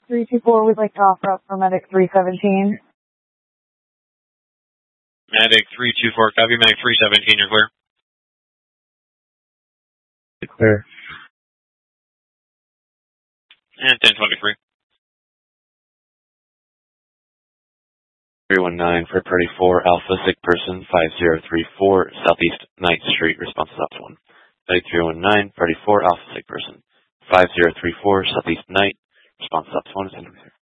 324 would like to offer up for Medic 317. Medic 324, copy. Medic 317, you're clear. Clear. And 1023. 319 for Party 4, Alpha, sick person, 5034, Southeast 9th Street, response is Ops 1. Medic 319, Party 4, Alpha, sick person, 5034, Southeast 9th, response is Ops 1,